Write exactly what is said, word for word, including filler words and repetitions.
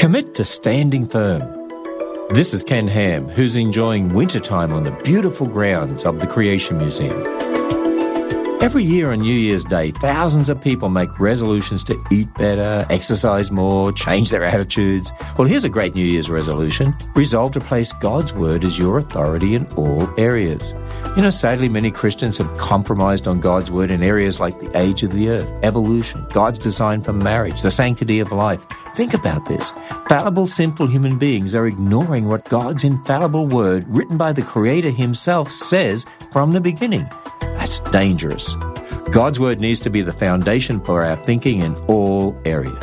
Commit to standing firm. This is Ken Ham, who's enjoying wintertime on the beautiful grounds of the Creation Museum. Every year on New Year's Day, thousands of people make resolutions to eat better, exercise more, change their attitudes. Well, here's a great New Year's resolution. Resolve to place God's Word as your authority in all areas. You know, sadly, many Christians have compromised on God's Word in areas like the age of the earth, evolution, God's design for marriage, the sanctity of life. Think about this. Fallible, sinful human beings are ignoring what God's infallible Word, written by the Creator Himself, says from the beginning. That's dangerous. God's Word needs to be the foundation for our thinking in all areas.